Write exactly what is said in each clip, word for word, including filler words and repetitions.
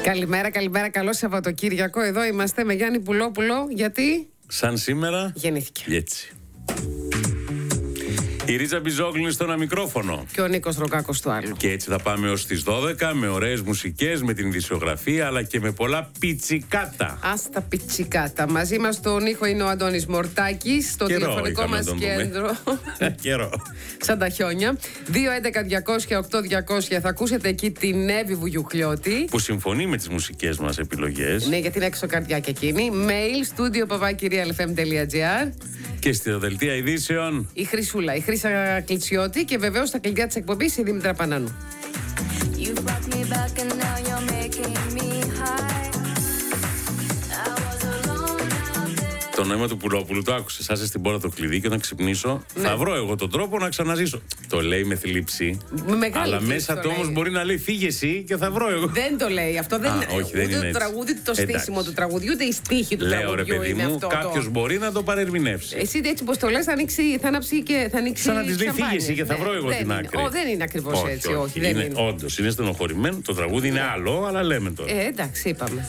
Καλημέρα, καλημέρα, καλό Σαββατοκύριακο. Εδώ είμαστε με Γιάννη Πουλόπουλο. Γιατί? Σαν σήμερα γεννήθηκε. Έτσι. Η Ρίτσα Μπιζόγλου είναι στο ένα μικρόφωνο. Και ο Νίκος Ροκάκος του άλλου. Και έτσι θα πάμε ως τις δώδεκα με ωραίες μουσικές, με την ειδησιογραφία αλλά και με πολλά πιτσικάτα. Άστα πιτσικάτα. Μαζί μας στον ήχο είναι ο Αντώνης Μορτάκης, στο Καιρό τηλεφωνικό μας κέντρο. Καιρό. Σαν τα χιόνια. δύο έντεκα διακόσια οκτώ διακόσια. Θα ακούσετε εκεί την Εύη Βουγιουχλιώτη. Που συμφωνεί με τις μουσικές μας επιλογές. Ναι, γιατί είναι έξω καρδιά και εκείνη. Mail studio παπάκι real f m dot g r. Και στη δελτία ειδήσεων η Χρυσούλα, η Χρύσα Κλητσιώτη και βεβαίως στα κλειδιά της εκπομπής η Δήμητρα Πανάνου. Το νόημα του Πουλόπουλου το άκουσε. Άσε στην πόρτα το κλειδί και όταν ξυπνήσω Ναι. θα βρω εγώ τον τρόπο να ξαναζήσω. Το λέει με θλίψη. Με μεγάλη Αλλά θλίψη μέσα το του λέει. όμως μπορεί να λέει φύγε εσύ και θα βρω εγώ. Δεν το λέει αυτό. Δεν Α, είναι, όχι, δεν ούτε είναι το έτσι. τραγούδι, το Εντάξει. στήσιμο του τραγουδιού, ούτε η στίχη του Λέω τραγουδιού ρε παιδί είναι μου, αυτό. κάποιο το... μπορεί να το παρερμηνεύσει. Εσύ έτσι πως το λες θα ανοίξει, θα ανάψει και θα ανοίξει. Σαν να της λέει σαμπάνια. φύγε εσύ και θα Ναι, βρω εγώ δεν την είναι. άκρη. Ω, δεν είναι ακριβώς όχι, έτσι. όχι, Όχι, δεν είναι, είναι. όντως είναι στενοχωρημένο. Το τραγούδι είναι άλλο, αλλά λέμε τώρα. Ε, εντάξει, είπαμε.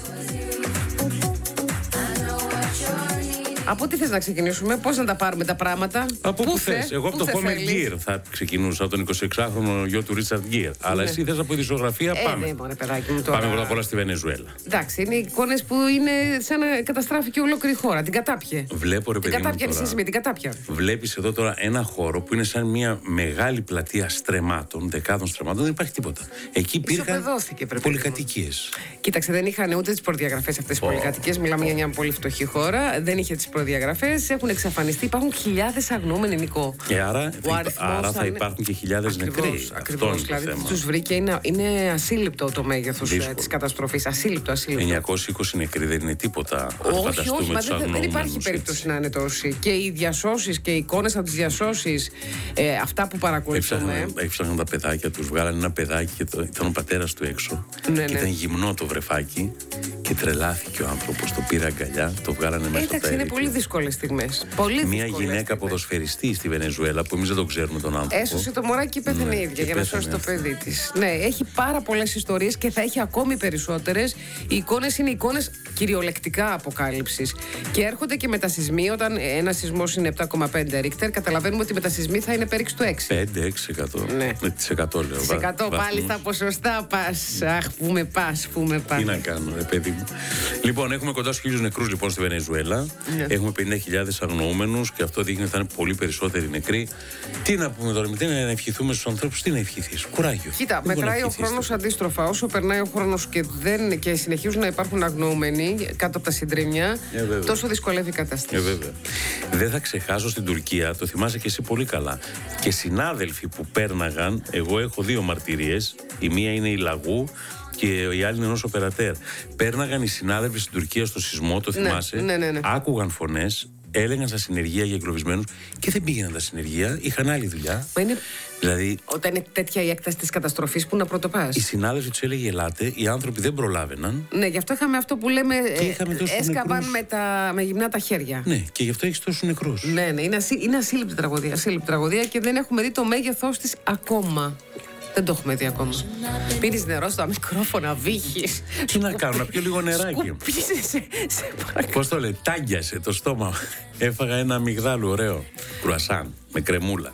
Από τι θες να ξεκινήσουμε, πώς να τα πάρουμε τα πράγματα? Από πού θε, θες. Εγώ από πού το θε Homer θέλεις? Gear θα ξεκινούσα, από τον εικοσιεξάχρονο γιο του Ρίτσαρντ Γκίρ. Αλλά Ναι. εσύ θες από ειδησιογραφία, Ε, πάμε. ναι, μωρέ, παιδάκι μου, τώρα. Πάμε πρώτα απ' όλα στη Βενεζουέλα. Εντάξει, είναι εικόνες που είναι σαν να καταστράφηκε ολόκληρη χώρα. Την κατάπιε. Βλέπω ρε Την παιδί μου κατάπιανε τώρα. εσύ με την κατάπια. Βλέπεις εδώ τώρα ένα χώρο που είναι σαν μια μεγάλη πλατεία στρεμμάτων, δεκάδων στρεμμάτων, δεν υπάρχει τίποτα. Εκεί υπήρχαν Ισοπεδώθηκε, πρέπει. πολυκατοικίες. Κοίταξε, δεν είχαν ούτε τις προδιαγραφές αυτές τις Πω. πολυκατοικίες. Μιλάμε για μια πολύ φτωχή χώρα. Δεν είχε τις προδιαγραφές. Έχουν εξαφανιστεί. Υπάρχουν χιλιάδες αγνοούμενοι, Νικό. Και άρα, Ο αριθμός άρα θα είναι- υπάρχουν και χιλιάδες νεκροί. Ακριβώς, Αυτό ακριβώς. είναι το Δηλαδή, θέμα. τους βρήκε. Είναι, είναι ασύλληπτο το μέγεθος Δύσκολο. της καταστροφής. Ασύλληπτο, ασύλληπτο. εννιακόσιοι είκοσι νεκροί δεν είναι τίποτα. Αν Όχι, φανταστούμε όχι, μα τους δεν, δεν υπάρχει αγνοούμενους, περίπτωση έτσι. να είναι τόσοι. Και οι διασώσεις και οι εικόνες από τις διασώσεις, ε, αυτά που παρακολουθούμε. Έψαχναν, έψαχναν τα παιδάκια τους, βγάλανε ένα παιδάκι και το, ήταν ο πατέρας του έξω. Ναι, και ναι. ήταν γυμνό το βρεφάκι και τρελάθηκε ο άνθρωπος, το πήρε αγκαλιά, το βγάλανε μέσα από τα Εντάξει, είναι έρηπια. πολύ δύσκολες στιγμές. Πολύ Μια δύσκολες γυναίκα στιγμές. ποδοσφαιριστή στη Βενεζουέλα, που εμείς δεν τον ξέρουμε τον άνθρωπο. Έσωσε το μωράκι και πέθανε Ναι, η ίδια και για να πέθανε σώσει το αυτό. παιδί της. Ναι, έχει πάρα πολλές ιστορίες και θα έχει ακόμη περισσότερες. Οι εικόνες είναι εικόνες κυριολεκτικά αποκάλυψης. Και έρχονται και μετασυσμοί. Όταν ένα σεισμός είναι επτά κόμμα πέντε Ρίχτερ, καταλαβαίνουμε ότι οι μετασυσμοί θα είναι περίπου στο έξι. πέντε έξι τοις εκατό. Ναι. Με τις εκατό λέω. Σε εκατό βα- πάλι βαθμούς. στα ποσοστά πας. Αχ, που με πας, που με πας. Τι να κάνω, ρε παιδί μου. Λοιπόν, έχουμε κοντά στους χίλιους νεκρούς λοιπόν στη Βενεζουέλα. Ναι. Έχουμε πενήντα χιλιάδες αγνοούμενους και αυτό δείχνει ότι θα είναι πολύ περισσότεροι νεκροί. Τι να πούμε τώρα, τι να ευχηθούμε στους ανθρώπους, τι να ευχηθείς. Κουράγιο. Κοίτα, Δεν μπορεί να μετράει ο ευχηθείς χρόνος τώρα. αντίστροφα. Όσο περνάει ο χρόνος και, δεν, και συνεχίζουν να υπάρχουν αγνοούμενοι κάτω από τα συντρίμμια, Ε, βέβαια. τόσο δυσκολεύει η κατάσταση. Ε, βέβαια. Δεν θα ξεχάσω στην Τουρκία, το θυμάσαι και εσύ πολύ καλά. Και συνάδελφοι που πέρναγαν, εγώ έχω δύο μαρτυρίες. Η μία είναι η Λαγού και η άλλη είναι ενός οπερατέρ. Πέρναγαν οι συνάδελφοι στην Τουρκία στο σεισμό, το Ναι, θυμάσαι. ναι, ναι, ναι. Άκουγαν φωνές, έλεγαν στα συνεργεία για εγκλωβισμένους και δεν πήγαιναν τα συνεργεία, είχαν άλλη δουλειά. Μα είναι, Δηλαδή, όταν είναι τέτοια η έκταση της καταστροφής, που να πρωτοπάς. οι συνάδελφοι του έλεγε ελάτε, οι άνθρωποι δεν προλάβαιναν. Ναι, γι' αυτό είχαμε αυτό που λέμε. Και ε, είχαμε τόσους έσκαβαν νεκρούς. με, τα, με γυμνά τα χέρια. Ναι, και γι' αυτό έχει τόσους νεκρούς. Ναι, ναι, είναι, ασύ, είναι ασύλληπτη τραγωδία, ασύλληπτη τραγωδία και δεν έχουμε δει το μέγεθός της ακόμα. Δεν το έχουμε δει ακόμα. Πίνεις νερό στο μικρόφωνα, βύχεις. Τι να κάνω, να πιω λίγο νεράκι. Σκουπίζεσαι, σε παρακαλώ. Πώς το λέει, τάγκιασε το στόμα. Έφαγα ένα αμυγδάλου ωραίο. Κρουασάν με κρεμούλα.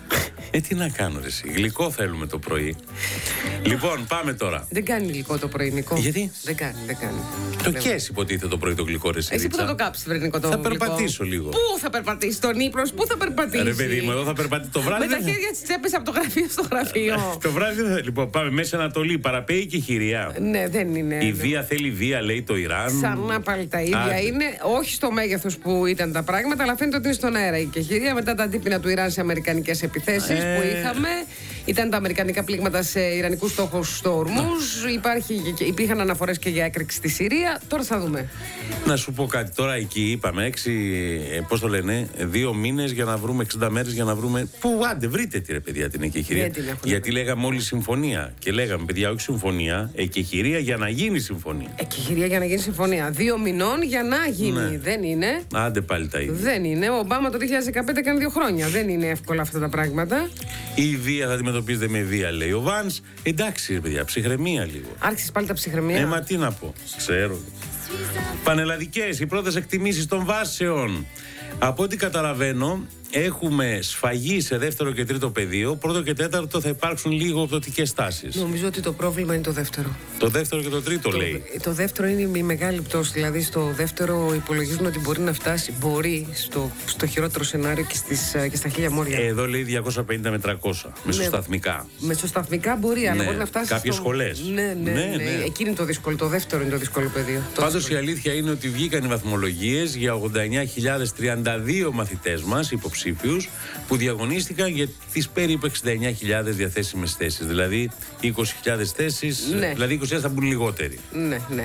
Ε, τι να κάνω, ρε εσύ. Γλυκό θέλουμε το πρωί. Λοιπόν, πάμε τώρα. Δεν κάνει υλικό το πρωί, Νικό. Γιατί? Δεν κάνει, δεν κάνει. Το Δεν- κες υποτίθεται το πρωί το γλυκό, ρε εσύ. Εσύ που θα το κάψεις, βρε Νικό, το Θα γλυκό? περπατήσω λίγο. Πού θα περπατήσεις, στον Ύπρος, πού θα περπατήσεις? Ρε παιδί μου, εδώ θα περπατήσω το βράδυ. Με τα δεν θα- χέρια στις τσέπες από το γραφείο στο γραφείο. Το βράδυ δεν θα. Λοιπόν, πάμε Μέση Ανατολή, Παραπέη και Χηριά. Ναι, δεν είναι. Η βία θέλει βία, λέει το Ιράν. Ξανά πάλι τα ίδια Άντε. είναι. Όχι στο μέγεθος που ήταν τα πράγματα, αλλά φαίνεται ότι είναι στον αέρα η κεχηρία μετά τα αντίπεινα του Ιράν σε αμερικανικές επιθέσεις Ε. που είχαμε. Ήταν τα αμερικανικά πλήγματα σε ιρανικούς στόχους στο Ορμούζ. Υπήρχαν αναφορές και για έκρηξη στη Συρία. Τώρα θα δούμε. Να σου πω κάτι. Τώρα εκεί είπαμε έξι, ε, πώς το λένε, δύο μήνες για να βρούμε, εξήντα μέρες για να βρούμε. Πού, άντε, βρείτε τη ρε παιδιά την εκεχηρία. Δεν την έχουν Γιατί βρει. λέγαμε όλοι συμφωνία. Και λέγαμε, παιδιά, όχι συμφωνία, εκεχηρία για να γίνει συμφωνία. Εκεχηρία για να γίνει συμφωνία. Δύο μηνών για να γίνει. Ναι. Δεν είναι. Άντε πάλι τα ίδια. Δεν είναι. Ο Ομπάμα το δύο χιλιάδες δεκαπέντε έκανε δύο χρόνια. Δεν είναι εύκολα αυτά τα πράγματα. Η βία θα αντιμετωπίσει αντιμετωπίζετε με βία, λέει ο Βανς. Εντάξει, ρε παιδιά, ψυχραιμία λίγο. Άρχισε πάλι τα ψυχραιμία. Ε, μα τι να πω, ξέρω. Πανελλαδικές, οι πρώτες εκτιμήσεις των βάσεων. Από ό,τι καταλαβαίνω, έχουμε σφαγή σε δεύτερο και τρίτο πεδίο. Πρώτο και τέταρτο θα υπάρξουν λίγο πτωτικές τάσεις. Νομίζω ότι το πρόβλημα είναι το δεύτερο. Το δεύτερο και το τρίτο, το, λέει. Το δεύτερο είναι η μεγάλη πτώση. Δηλαδή, στο δεύτερο υπολογίζουμε ότι μπορεί να φτάσει, μπορεί στο, στο χειρότερο σενάριο και, στις, και στα χίλια μόρια. Εδώ λέει διακόσια πενήντα με τριακόσια. Μεσοσταθμικά. Ναι, μεσοσταθμικά μπορεί, αλλά ναι, μπορεί να φτάσει. Κάποιες στο... σχολές. Ναι, ναι, ναι, ναι. ναι. Εκεί είναι το δύσκολο. Το δεύτερο είναι το δύσκολο πεδίο. Πάντως η αλήθεια είναι ότι βγήκαν οι βαθμολογίες για ογδόντα εννιά χιλιάδες τριάντα δύο μαθητές μας, υποψήφιους, που διαγωνίστηκαν για τις περίπου εξήντα εννιά χιλιάδες διαθέσιμες θέσεις. Δηλαδή είκοσι χιλιάδες θέσεις, ναι. δηλαδή είκοσι χιλιάδες θα μπουν λιγότεροι. Ναι, ναι.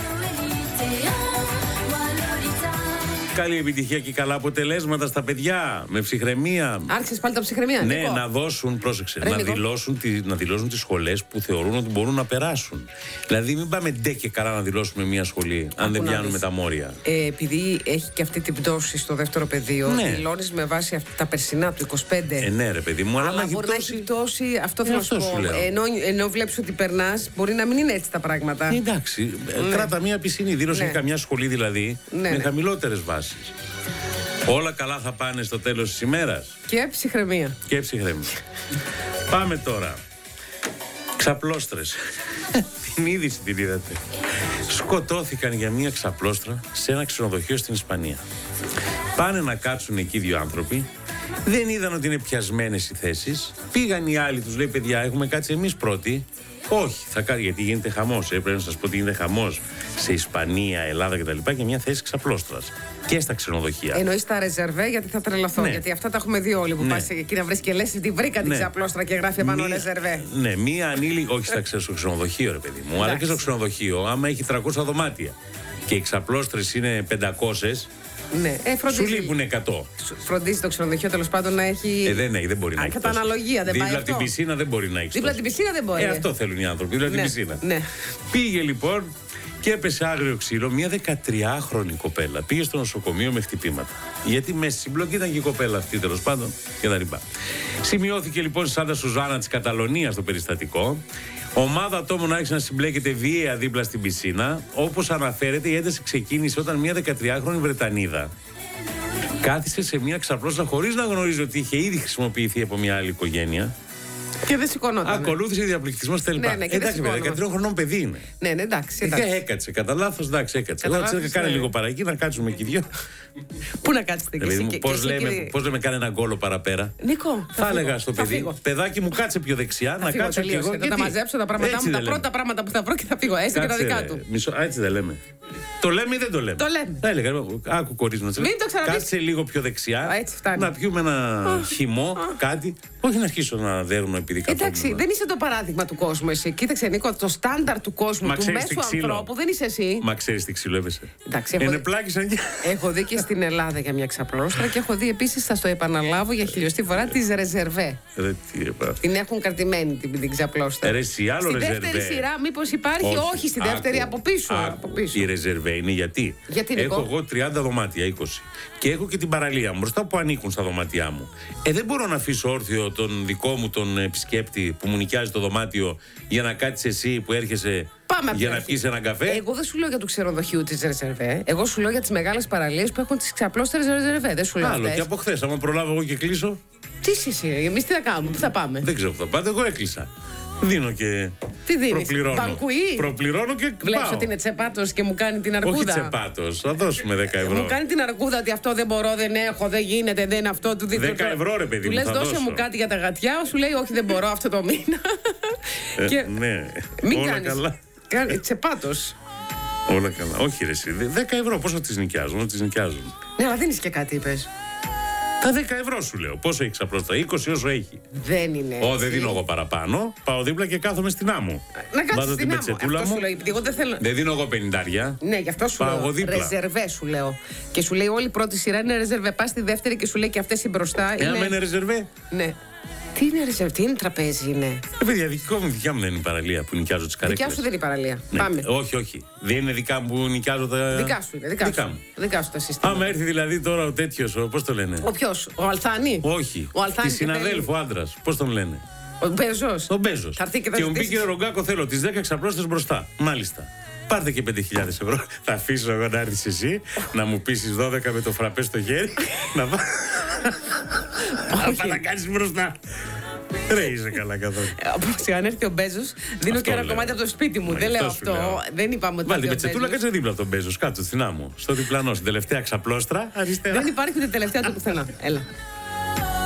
Καλή επιτυχία και καλά αποτελέσματα στα παιδιά, με ψυχραιμία. Άρχισες πάλι τα ψυχραιμία. Ναι, Νίκο. να δώσουν, πρόσεξε, Ρε, να Νίκο. δηλώσουν, τη, να δηλώσουν τις σχολές που θεωρούν ότι μπορούν να περάσουν. Δηλαδή μην πάμε ντε και καλά να δηλώσουμε μια σχολή, αν δεν πιάνουμε τα μόρια. Ε, επειδή έχει και αυτή την πτώση στο δεύτερο πεδίο, ναι. δηλώνεις με βάση αυτά τα περσινά του είκοσι πέντε. Ε, ναι, ρε παιδί μου, αλλά, αλλά αλλά μπορεί πτώση... να έχει πτώση. Αυτό ε, θέλω να σου αυτό πω. σου λέω. Ενώ, ενώ βλέπεις ότι περνάς, μπορεί να μην είναι έτσι τα πράγματα. Ε, εντάξει, ναι. κράτα μια πισινή δήλωση ναι. για καμιά σχολή δηλαδή, ναι, με ναι. χαμηλότερες βάσεις. Όλα καλά θα πάνε στο τέλος της ημέρας. Και ψυχραιμία. Και ψυχραιμία. Πάμε τώρα. Ξαπλώστρες. Την είδηση την είδατε. Σκοτώθηκαν για μία ξαπλώστρα σε ένα ξενοδοχείο στην Ισπανία. Πάνε να κάτσουν εκεί δύο άνθρωποι. Δεν είδαν ότι είναι πιασμένες οι θέσεις. Πήγαν οι άλλοι, τους λέει παιδιά, έχουμε κάτσει εμείς πρώτοι. Όχι, θα κάνει γιατί γίνεται χαμός. Ε, πρέπει να σας πω ότι γίνεται χαμός σε Ισπανία, Ελλάδα κτλ. Και μια θέση ξαπλώστρας. Και στα ξενοδοχεία. Εννοείς τα ρεζερβέ, γιατί θα τρελαθώ. Ναι. Γιατί αυτά τα έχουμε δει όλοι που Ναι. πας εκεί να βρεις και λες ότι βρήκα την Ναι. ξαπλώστρα και γράφει επάνω Μία- ρεζερβέ. Ναι, μία ανήλικη, όχι στα ξε- στο ξενοδοχείο, ρε παιδί μου, αλλά και στο ξενοδοχείο, άμα έχει τριακόσια δωμάτια και οι ξαπλώστρες είναι πεντακόσιες, Ναι, ε, σου φροντίζει, λείπουν εκατό. φροντίζει το ξενοδοχείο τέλος πάντων να έχει. Ε, δεν έχει, δεν μπορεί να Α, έχει. κατά τόσο. αναλογία, δεν Δίπλα πάει από την αυτό. πισίνα δεν μπορεί να έχει. Δίπλα την πισίνα δεν μπορεί. Ε, αυτό θέλουν οι άνθρωποι, δίπλα από την Ναι, πισίνα. ναι. Πήγε λοιπόν και έπεσε άγριο ξύλο μια δεκατριάχρονη κοπέλα. Πήγε στο νοσοκομείο με χτυπήματα. Γιατί μέσα στην μπλοκ ήταν και η κοπέλα αυτή τέλος πάντων και τα λοιπά. Σημειώθηκε λοιπόν στη Σάντα Σουζάνα της Καταλωνίας το περιστατικό. Ομάδα ατόμων άρχισε να συμπλέκεται βίαια δίπλα στην πισίνα. Όπως αναφέρεται, η ένταση ξεκίνησε όταν μια δεκατριάχρονη Βρετανίδα κάθισε σε μια ξαπλώστρα χωρίς να γνωρίζει ότι είχε ήδη χρησιμοποιηθεί από μια άλλη οικογένεια. Και δεν σηκωνόταν. Ακολούθησε διαπληκτισμό κτλ. Ναι, ναι, και δεν Εντάξει, βέβαια, σηκώνομαι. δεκατρία χρονών παιδί είναι. Ναι, ναι, εντάξει. Και εντάξει. έκατσε, κατά λάθο, εντάξει, έκατσε. Κατά Εγώ της λάθος, κάνε ναι. λίγο παρακεί να κάτσουμε εκεί δυο. Πού να κάτσετε κι εσύ. και- Πώ και εσύ, λέμε, κύριε- πώς λέμε, κάνε ένα γκόλο παραπέρα. Νίκο, Θα φύγω. έλεγα στο Θα παιδί, φύγω. παιδάκι μου, κάτσε πιο δεξιά, Θα να φύγω, κάτσω κι τελείωσε. εγώ. Θα τα Γιατί? μαζέψω τα πράγματά Έτσι μου, τα δεν πρώτα λέμε. πράγματα που θα βρω και θα φύγω. Έστω και τα Κάτσε, δικά ρε, του. μισό- α, έτσι δεν λέμε. Το λέμε ή δεν το λέμε. Το λέμε. Θα έλεγα, άκου κορίτσι να Μην το ξαναπείς. Κάτσε λίγο πιο δεξιά. Α, έτσι φτάνει. Να πιούμε ένα χυμό, κάτι. Όχι να αρχίσω να δέρνω επειδή καθόμουν. Εντάξει, δεν είσαι το παράδειγμα του κόσμου εσύ. Κοίταξε, Νίκο, το στάνταρ του κόσμου, Μα του ξέρεις τι μέσου ξύλο. ανθρώπου δεν είσαι εσύ. Μα ξέρει τι ξύλο έπεσε. Εντάξει, έχω Είναι δει- πλάκι σαν και. Έχω δει και στην Ελλάδα για μια ξαπλώστρα και έχω δει επίσης, θα στο επαναλάβω για χιλιοστή φορά, τη ρεζερβέ. Ρε, τι έπα. Την έχουν κρατημένη την, την ξαπλώστρα. Ε, ρε, εσύ, άλλο Στη ρεζερβέ. δεύτερη σειρά, μήπως υπάρχει, όχι, στη δεύτερη Άκου, από πίσω. άκου. από πίσω. Η ρεζερβέ είναι γιατί. Γιατί, Νικό? Έχω εγώ τριάντα δωμάτια, είκοσι. Και έχω και την παραλία μου μπροστά που ανήκουν στα δωμάτια μου. Ε, δεν μπορώ να αφήσω όρθιο τον δικό μου τον επισκέπτη που μου νοικιάζει το δωμάτιο για να κάτσει εσύ που έρχεσαι Πάμε από για την να αρχή. πιεις ένα καφέ. Εγώ δεν σου λέω για το ξενοδοχείο τη ρεζερβέ. Εγώ σου λέω για τι μεγάλε παραλίες που έχουν τι ξαπλώστερε ρεζερβέ. Δεν σου λέω. Άλλο αυτές. και από χθε. άμα προλάβω εγώ και κλείσω, Τι είσαι εσύ, εμεί τι θα κάνουμε, πού θα πάμε. δεν ξέρω που θα πάτε. Εγώ έκλεισα. Δίνω και. Τι δίνεις, Προπληρώνω. μπανκουί? Προπληρώνω και Βλέπει πάω. ότι είναι τσεπάτο και μου κάνει την αρκούδα. Όχι τσεπάτος, θα δώσουμε δέκα ευρώ. Μου κάνει την αρκούδα ότι αυτό δεν μπορώ, δεν έχω, δεν γίνεται, δεν είναι αυτό. Του δίνω δέκα το- ευρώ, ρε παιδί Του μου, λες θα δώσε δώσω. μου κάτι για τα γατιά, σου λέει όχι δεν μπορώ αυτό το μήνα. Ε, Και ναι, μην όλα κάνεις. καλά. Κάνει τσεπάτος. Όλα καλά. Όχι, ρε, εσύ. δέκα ευρώ, πόσο τις νοικιάζουν, τις νοικιάζουν. Ναι, αλλά δίνεις και κάτι, είπες. Τα δέκα ευρώ σου λέω. Πόσο έχει ξαπλώστα, είκοσι όσο έχει. Δεν είναι. Ω, έτσι. δεν δίνω εγώ παραπάνω. Πάω δίπλα και κάθομαι στην άμμο. Να κάτσεις Βάζω στην την άμμο. πετσετούλα Αυτό μου. σου λέω, επειδή εγώ δεν θέλω. Δεν δίνω εγώ πενηντάρια. Ναι, γι' αυτό σου Πάω λέω. εγώ δίπλα. Ρεζερβέ σου λέω. Και σου λέει όλη η πρώτη σειρά είναι ρεζερβέ. Πα στη δεύτερη και σου λέει και αυτέ οι μπροστά. Ε, άμα είναι ρεζερβέ. Ναι. Τι είναι ρεζερβέ, τι είναι τραπέζι, είναι. Ε, παιδιά, δικό μου, δικιά μου δεν είναι η παραλία που νοικιάζω τις καρέκλες. Δικιά σου δεν είναι η παραλία. Ναι. Πάμε. Όχι, όχι. Δεν είναι δικά μου που νοικιάζω τα. Δικά σου είναι, δικά, Δικά σου. μου. Δικά σου τα συστήματα. Άμα έρθει δηλαδή τώρα ο τέτοιο, πώ το λένε. Ο ποιο, ο Αλθάνη. Όχι. Ο Αλθάνης Τη και συναδέλφου άντρα. Πώ τον λένε. Ο Μπέζος. Ο Μπέζος. Θα έρθει και θα Και μου πει, ζητήσεις. κύριε Ρογκάκο, θέλω τις δέκα εξαπλώστες μπροστά. Μάλιστα. Πάρτε και πέντε χιλιάδες ευρώ. Θα αφήσω εγώ να έρθεις εσύ, να μου πείσεις δώδεκα με το φραπέ στο χέρι, να πά- να πά- να κάνεις μπροστά. Ρε, είσαι καλά καθόλου. Όπως αν έρθει ο Μπέζος, δίνω Αυτό και ένα λέω. κομμάτι από το σπίτι μου. Μα Δεν γι' λέω αυτό σου αυτό. λέω. Δεν είπαμε ότι. Βάλτε θα με έρθει ο τσετούλα, Μπέζος. κάτσε δίπλα από τον Μπέζο. Κάτω, στην άμμο. Στο διπλανό, στην τελευταία ξαπλώστρα, αριστερά. Δεν υπάρχει ούτε τελευταία του πουθενά. Έλα.